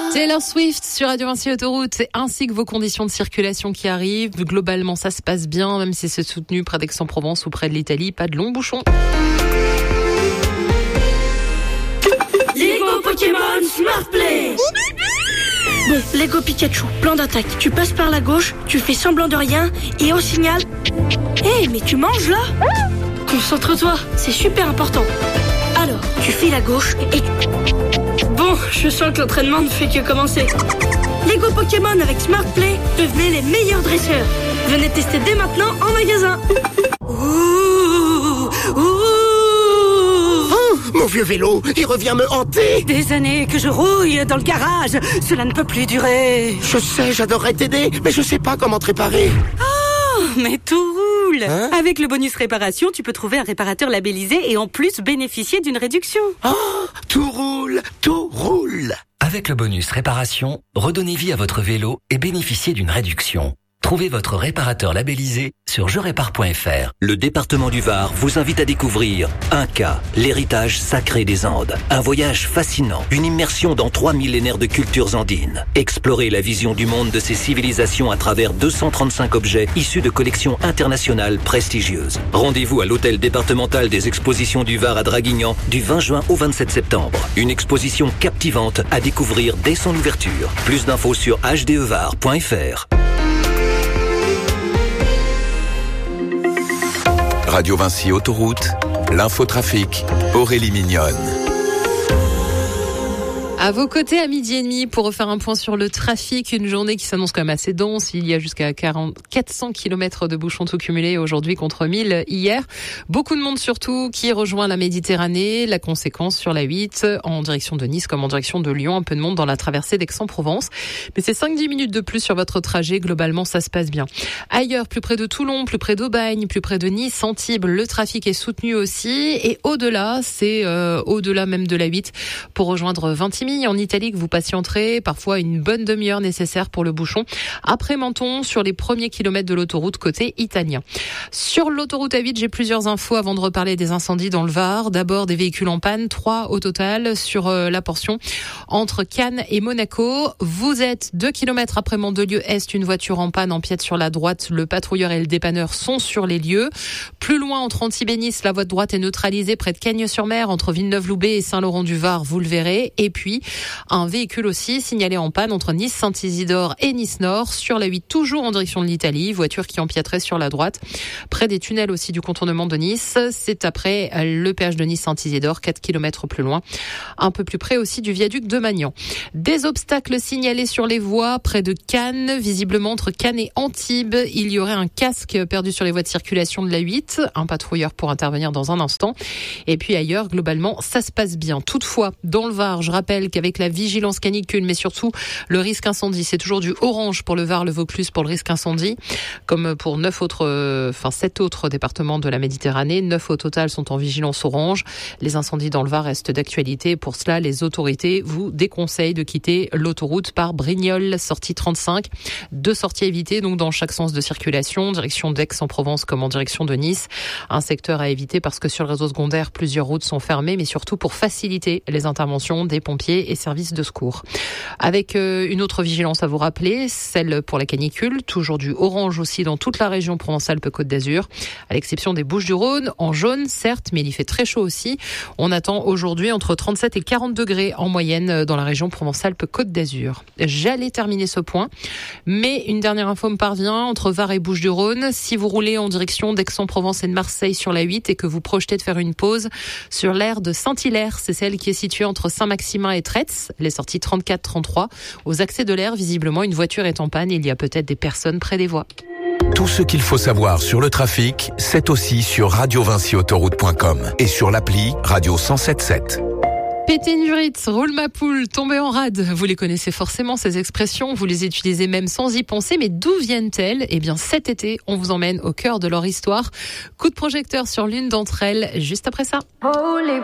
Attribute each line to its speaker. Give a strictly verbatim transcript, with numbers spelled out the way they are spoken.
Speaker 1: Taylor Swift sur Radio Vinci Autoroute, ainsi que vos conditions de circulation qui arrivent. Globalement, ça se passe bien, même si c'est soutenu près d'Aix-en-Provence ou près de l'Italie. Pas de longs bouchons.
Speaker 2: Lego Pokémon Smart Play.
Speaker 3: Bon, Lego Pikachu, plan d'attaque. Tu passes par la gauche, tu fais semblant de rien, et au signal... Hé, hey, mais tu manges là? Concentre-toi, c'est super important. Alors, tu files à gauche et... Bon, je sens que l'entraînement ne fait que commencer. Lego Pokémon avec Smart Play, devenez les meilleurs dresseurs. Venez tester dès maintenant en magasin. Ouh, ouh.
Speaker 4: Oh, mon vieux vélo, il revient me hanter.
Speaker 2: Des années que je rouille dans le garage, cela ne peut plus durer.
Speaker 4: Je sais, j'adorerais t'aider, mais je sais pas comment te réparer.
Speaker 2: Oh, mais tout roule.
Speaker 4: Hein?
Speaker 2: Avec le bonus réparation, tu peux trouver un réparateur labellisé et en plus bénéficier d'une réduction.
Speaker 4: Oh, tout roule, tout roule.
Speaker 5: Avec le bonus réparation, redonnez vie à votre vélo et bénéficiez d'une réduction. Trouvez votre réparateur labellisé sur je répare point f r.
Speaker 6: Le département du Var vous invite à découvrir Inca, l'héritage sacré des Andes. Un voyage fascinant, une immersion dans trois millénaires de cultures andines. Explorez la vision du monde de ces civilisations à travers deux cent trente-cinq objets issus de collections internationales prestigieuses. Rendez-vous à l'hôtel départemental des expositions du Var à Draguignan du vingt juin au vingt-sept septembre. Une exposition captivante à découvrir dès son ouverture. Plus d'infos sur h d e var point f r.
Speaker 7: Radio Vinci Autoroute, l'infotrafic, Aurélie Mignonne.
Speaker 1: À vos côtés à midi et demi pour refaire un point sur le trafic. Une journée qui s'annonce quand même assez dense. Il y a jusqu'à quarante, quatre cents kilomètres de bouchons tout cumulés aujourd'hui contre mille hier. Beaucoup de monde surtout qui rejoint la Méditerranée. La conséquence sur la huit en direction de Nice comme en direction de Lyon. Un peu de monde dans la traversée d'Aix-en-Provence. Mais c'est cinq à dix minutes de plus sur votre trajet. Globalement, ça se passe bien. Ailleurs, plus près de Toulon, plus près d'Aubagne, plus près de Nice, Antibes, le trafic est soutenu aussi. Et au-delà, c'est euh, au-delà même de la huit pour rejoindre Vintimille. En Italie que vous patienterez, parfois une bonne demi-heure nécessaire pour le bouchon. Après Menton, sur les premiers kilomètres de l'autoroute côté italien. Sur l'autoroute A huit, j'ai plusieurs infos avant de reparler des incendies dans le Var. D'abord, des véhicules en panne, trois au total sur euh, la portion entre Cannes et Monaco. Vous êtes deux kilomètres après Mandelieu-Est, une voiture en panne empiète sur la droite. Le patrouilleur et le dépanneur sont sur les lieux. Plus loin, entre Antibes et Nice, la voie de droite est neutralisée près de Cagnes-sur-Mer, entre Villeneuve-Loubet et Saint-Laurent-du-Var, vous le verrez. Et puis, un véhicule aussi signalé en panne entre Nice-Saint-Isidore et Nice-Nord sur la huit, toujours en direction de l'Italie. Voiture qui empiéterait sur la droite, près des tunnels aussi du contournement de Nice. C'est après le péage de Nice-Saint-Isidore, quatre kilomètres plus loin. Un peu plus près aussi du viaduc de Magnan. Des obstacles signalés sur les voies près de Cannes, visiblement entre Cannes et Antibes. Il y aurait un casque perdu sur les voies de circulation de la huit. Un patrouilleur pour intervenir dans un instant. Et puis ailleurs, globalement, ça se passe bien. Toutefois, dans le Var, je rappelle qu'avec la vigilance canicule, mais surtout le risque incendie, c'est toujours du orange pour le Var, le Vaucluse pour le risque incendie, comme pour neuf autres, euh, enfin sept autres départements de la Méditerranée. Neuf au total sont en vigilance orange. Les incendies dans le Var restent d'actualité. Pour cela, les autorités vous déconseillent de quitter l'autoroute par Brignoles, sortie trente-cinq. Deux sorties évitées, donc dans chaque sens de circulation, direction d'Aix-en-Provence comme en direction de Nice. Un secteur à éviter parce que sur le réseau secondaire, plusieurs routes sont fermées, mais surtout pour faciliter les interventions des pompiers et services de secours. Avec euh, une autre vigilance à vous rappeler, celle pour la canicule, toujours du orange aussi dans toute la région Provence-Alpes-Côte d'Azur, à l'exception des Bouches-du-Rhône, en jaune certes, mais il y fait très chaud aussi. On attend aujourd'hui entre trente-sept et quarante degrés en moyenne dans la région Provence-Alpes-Côte d'Azur. J'allais terminer ce point, mais une dernière info me parvient, entre Var et Bouches-du-Rhône, si vous roulez en direction d'Aix-en-Provence et de Marseille sur la huit et que vous projetez de faire une pause sur l'aire de Saint-Hilaire, c'est celle qui est située entre Saint-Maximin et Tretz, les sorties trente-quatre trente-trois. Aux accès de l'aire, visiblement, une voiture est en panne et il y a peut-être des personnes près des voies.
Speaker 7: Tout ce qu'il faut savoir sur le trafic, c'est aussi sur radio vinci autoroute point com et sur l'appli Radio cent sept sept.
Speaker 1: Péter une jurite, roule ma poule, tomber en rade. Vous les connaissez forcément, ces expressions. Vous les utilisez même sans y penser. Mais d'où viennent-elles? Eh bien, cet été, on vous emmène au cœur de leur histoire. Coup de projecteur sur l'une d'entre elles, juste après ça.